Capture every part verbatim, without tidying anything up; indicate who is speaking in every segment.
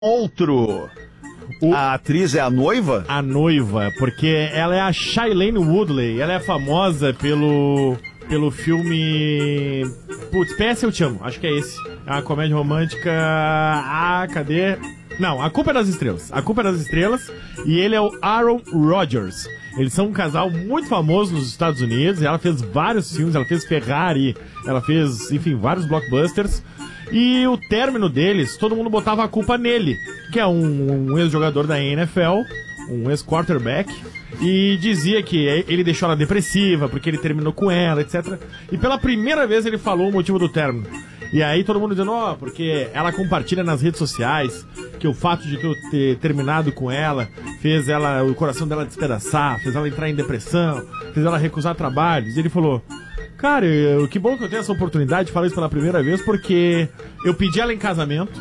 Speaker 1: Outro. O... A atriz é a noiva?
Speaker 2: A noiva, porque ela é a Shailene Woodley. Ela é famosa pelo pelo filme... Putz, P S Eu Te Amo, acho que é esse. É uma comédia romântica... Ah, cadê? Não, A Culpa é das Estrelas. A Culpa é das Estrelas. E ele é o Aaron Rodgers. Eles são um casal muito famoso nos Estados Unidos. Ela fez vários filmes, ela fez Ferrari, ela fez, enfim, vários blockbusters. E o término deles, todo mundo botava a culpa nele, que é um, um ex-jogador da N F L, um ex-quarterback, e dizia que ele deixou ela depressiva, porque ele terminou com ela, etcétera. E pela primeira vez ele falou o motivo do término. E aí todo mundo dizendo, ó, oh, porque ela compartilha nas redes sociais que o fato de eu ter terminado com ela fez ela, o coração dela despedaçar, fez ela entrar em depressão, fez ela recusar trabalhos. E ele falou... Cara, eu, que bom que eu tenho essa oportunidade de falar isso pela primeira vez, porque eu pedi ela em casamento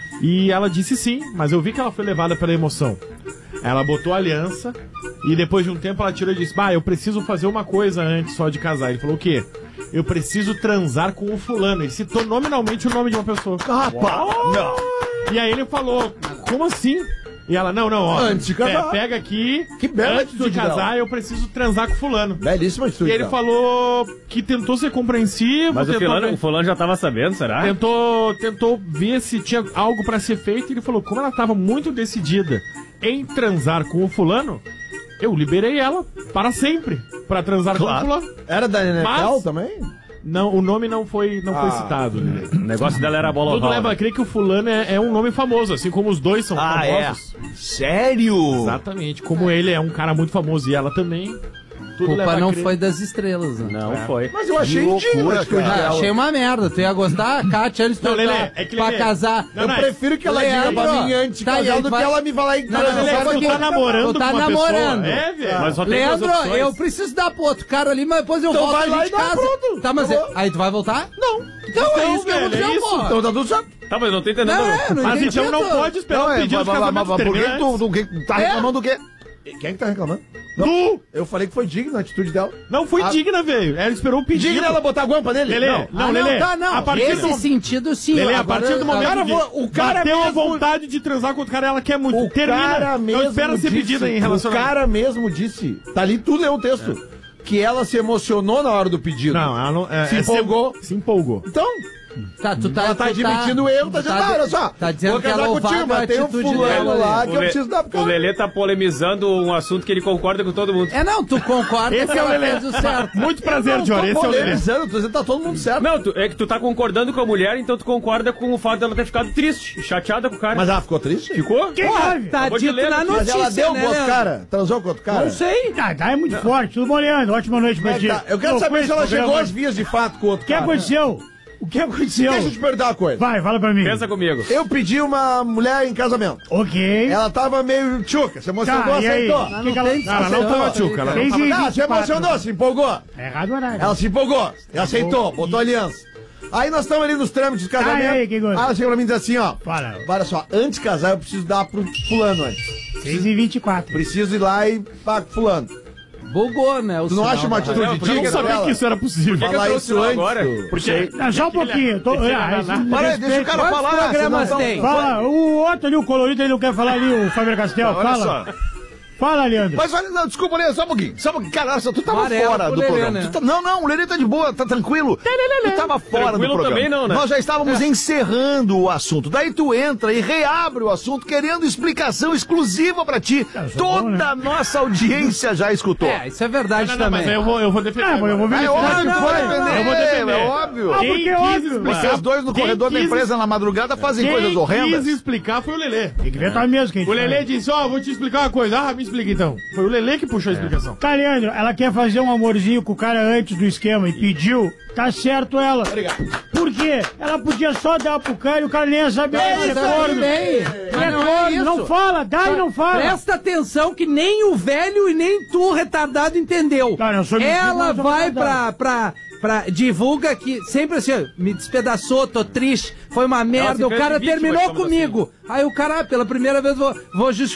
Speaker 2: e ela disse sim, mas eu vi que ela foi levada pela emoção. Ela botou a aliança e depois de um tempo ela tirou e disse, bah, eu preciso fazer uma coisa antes só de casar. Ele falou, o quê? Eu preciso transar com o fulano. Ele citou nominalmente o nome de uma pessoa.
Speaker 1: Ah, pá! Não!
Speaker 2: E aí ele falou, como assim? E ela, não, não, ó,
Speaker 1: antes de casar.
Speaker 2: É, pega aqui,
Speaker 1: que bela
Speaker 2: antes de casar dela. Eu preciso transar com fulano.
Speaker 1: Belíssima atitude.
Speaker 2: E ele
Speaker 1: dela.
Speaker 2: falou que tentou ser compreensivo.
Speaker 3: Mas o fulano,
Speaker 2: ver...
Speaker 3: o fulano já tava sabendo, será?
Speaker 2: Tentou, tentou ver se tinha algo pra ser feito e ele falou, como ela tava muito decidida em transar com o fulano, eu liberei ela para sempre, pra transar claro. com o fulano.
Speaker 1: Era da N F L
Speaker 2: Mas...
Speaker 1: também?
Speaker 2: Não, o nome não foi, não ah, foi citado. Né?
Speaker 3: O negócio dela era a bola
Speaker 2: Tudo
Speaker 3: oval.
Speaker 2: leva a crer que o fulano é, é um nome famoso, assim como os dois são
Speaker 1: ah,
Speaker 2: famosos.
Speaker 1: É? Sério?
Speaker 2: Exatamente. Como ele é um cara muito famoso e ela também.
Speaker 4: Tudo culpa não foi das estrelas, né?
Speaker 3: Não é. foi.
Speaker 1: Mas eu achei indigno.
Speaker 4: Ah, achei uma merda. Tu ia gostar? A Kátia, eles estão
Speaker 2: é
Speaker 4: pra Lelê, casar.
Speaker 1: Não, eu não, prefiro que ela diga pra mim antes de tá, casar do vai... que ela me vá lá e...
Speaker 2: Não, não, não, não, tu tá namorando
Speaker 4: tu tá com uma namorando.
Speaker 2: Pessoa. É, velho.
Speaker 3: Mas só tem
Speaker 4: Leandro, eu preciso dar pro outro cara ali, mas depois eu
Speaker 1: então
Speaker 4: volto
Speaker 1: vai
Speaker 4: e
Speaker 1: lá
Speaker 4: a gente
Speaker 1: e
Speaker 4: casa.
Speaker 1: Pronto.
Speaker 4: Tá, mas é... aí tu vai voltar?
Speaker 1: Não.
Speaker 4: Então, então é isso que eu vou dizer,
Speaker 1: é isso. Então tá tudo certo.
Speaker 3: Tá, mas eu não tô entendendo.
Speaker 4: Não, é, não
Speaker 2: mas então não pode esperar o pedido de casamento
Speaker 1: Por que tu, tu tá reclamando do quê? Quem é que tá reclamando?
Speaker 2: Não. Tu!
Speaker 1: Eu falei que foi digna a atitude dela.
Speaker 2: Não foi a... digna, velho. Ela esperou o pedido.
Speaker 1: Digna ela botar a guampa nele?
Speaker 2: Lelê, não, não,
Speaker 4: ah,
Speaker 2: Lelê.
Speaker 4: Não, tá, não.
Speaker 2: A partir
Speaker 4: Nesse
Speaker 2: do...
Speaker 4: sentido, sim.
Speaker 2: Lelê, a partir do momento
Speaker 1: cara,
Speaker 2: que
Speaker 1: o cara
Speaker 2: bateu
Speaker 1: mesmo...
Speaker 2: a vontade de transar com o cara, ela quer muito.
Speaker 1: O
Speaker 2: Termina.
Speaker 1: cara mesmo
Speaker 2: não espera ser pedida em relacionamento.
Speaker 1: O cara mesmo disse, tá ali, tu leu o texto, é. que ela se emocionou na hora do pedido.
Speaker 2: Não, ela não... É,
Speaker 1: se
Speaker 2: é
Speaker 1: empolgou.
Speaker 2: Se, se empolgou.
Speaker 1: Então...
Speaker 4: Tá, tu tá,
Speaker 1: ela tá
Speaker 4: tu
Speaker 1: admitindo
Speaker 4: tá,
Speaker 1: eu, tá dizendo, tá, olha só,
Speaker 4: tá dizendo que ela
Speaker 1: contigo, mas tem um fulano lá que eu preciso dar pro
Speaker 3: O Lelê tá polemizando um assunto que ele concorda com todo mundo.
Speaker 4: É, não, tu concorda
Speaker 2: esse
Speaker 4: que
Speaker 2: é o
Speaker 4: ela
Speaker 2: Lelê.
Speaker 4: fez o certo.
Speaker 2: Muito prazer, Jory, esse é o Lelê.
Speaker 1: Tô dizendo, tá todo mundo certo.
Speaker 3: Não, tu, é que tu tá concordando com a mulher, então tu concorda com o fato dela ter ficado triste, chateada com o cara.
Speaker 1: Mas ela ficou triste?
Speaker 3: Ficou?
Speaker 4: Que Porra, tá dito na notícia,
Speaker 1: mas ela deu
Speaker 4: né,
Speaker 1: com outro cara? Transou com outro cara?
Speaker 4: Não sei.
Speaker 5: Tá, tá, é muito não. forte. Tudo bom, Leandro? Ótima noite pra ti.
Speaker 1: Tá. Eu quero saber se ela chegou às vias de fato com outro
Speaker 5: cara. O que aconteceu? O que aconteceu?
Speaker 1: Deixa eu te perguntar uma coisa.
Speaker 5: Vai, fala pra mim.
Speaker 3: Pensa comigo.
Speaker 1: Eu pedi uma mulher em casamento.
Speaker 5: Ok.
Speaker 1: Ela tava meio tchuca, se emocionou,
Speaker 5: tá,
Speaker 1: aceitou.
Speaker 5: Que que ela...
Speaker 1: Não,
Speaker 2: ela não tava tchuca. Ela não
Speaker 1: tava... Ah, se emocionou, se empolgou.
Speaker 5: É errado o horário.
Speaker 1: Ela se empolgou, ela aceitou, botou aliança. Aí nós estamos ali nos trâmites do casamento.
Speaker 5: Ah, aí, que gosto.
Speaker 1: Aí ela chega pra mim e diz assim, ó.
Speaker 5: Fala.
Speaker 1: Olha só, antes de casar eu preciso dar pro fulano antes.
Speaker 5: seis e vinte e quatro.
Speaker 1: Preciso ir lá e pagar pro fulano.
Speaker 4: Bugou, né?
Speaker 1: Tu não acha uma atitude
Speaker 2: digna? Eu não sabia
Speaker 1: dela?
Speaker 2: que isso era possível.
Speaker 1: Por que falar isso antes?
Speaker 3: Agora?
Speaker 2: Porque...
Speaker 5: Não, só um pouquinho. Tô...
Speaker 1: Para aí, deixa o cara falar.
Speaker 4: Programas tem?
Speaker 5: Fala, o outro ali, o colorido, ele não quer falar ali, o Faber Castell. Fala. Fala, Leandro.
Speaker 1: Mas olha, não, desculpa, Leandro, só um pouquinho. Só um pouquinho. Cara, tu tava
Speaker 4: Amarelo
Speaker 1: fora do
Speaker 4: Lelê,
Speaker 1: programa.
Speaker 4: né?
Speaker 1: Tu tá... Não, não, o Lelê tá de boa, tá tranquilo. Tu tava fora
Speaker 3: tranquilo
Speaker 1: do programa.
Speaker 3: Também não, né?
Speaker 1: Nós já estávamos é. encerrando o assunto. Daí tu entra e reabre o assunto querendo explicação exclusiva pra ti. É, Toda bom, né? a nossa audiência já escutou.
Speaker 4: É, isso é verdade não, não, também.
Speaker 2: Mas eu vou, eu vou defender.
Speaker 5: Ah, eu vou
Speaker 1: é óbvio,
Speaker 5: não,
Speaker 1: vai
Speaker 5: não,
Speaker 1: defender.
Speaker 5: não,
Speaker 1: Eu vou defender. É óbvio.
Speaker 5: Ah, porque é óbvio.
Speaker 1: Vocês dois no
Speaker 2: quem
Speaker 1: corredor
Speaker 2: quis...
Speaker 1: da empresa na madrugada fazem
Speaker 2: quem
Speaker 1: coisas horrendas.
Speaker 2: Quem quis explicar foi o Lelê.
Speaker 5: Tem que ver tá mesmo quem
Speaker 2: O Lelê disse, ó, oh, vou te explicar uma coisa. Ah, me explica então. Foi o Lelê que puxou a explicação.
Speaker 5: Tá, Leandro, ela quer fazer um amorzinho com o cara antes do esquema e pediu, tá certo ela.
Speaker 1: Obrigado.
Speaker 5: Por quê? Ela podia só dar pro cara e o cara nem ia saber.
Speaker 4: É, isso aí, bem. Mas não é isso.
Speaker 5: Não fala, dá e não fala.
Speaker 4: Presta atenção que nem o velho e nem tu, retardado, entendeu.
Speaker 5: Cara, eu sou
Speaker 4: ela
Speaker 5: mentira,
Speaker 4: vai pra... pra... Pra, divulga que sempre assim, me despedaçou, tô triste, foi uma merda, o cara terminou comigo. Assim. Aí o cara, ah, pela primeira vez vou, vou justificar.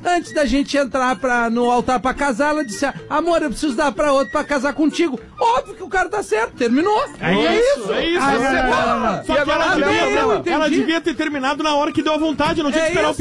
Speaker 4: Antes da gente entrar pra, no altar pra casar, ela disse, amor, eu preciso dar pra outro pra casar contigo. Óbvio que o cara tá certo, terminou.
Speaker 2: É
Speaker 4: E
Speaker 2: isso, é isso.
Speaker 4: Ah,
Speaker 2: Você
Speaker 4: não, não, não, não.
Speaker 2: Só que ela
Speaker 4: agora
Speaker 2: devia,
Speaker 4: eu entendi.
Speaker 2: ela devia ter terminado na hora que deu a vontade, não tinha
Speaker 4: É
Speaker 2: que esperar o
Speaker 4: isso.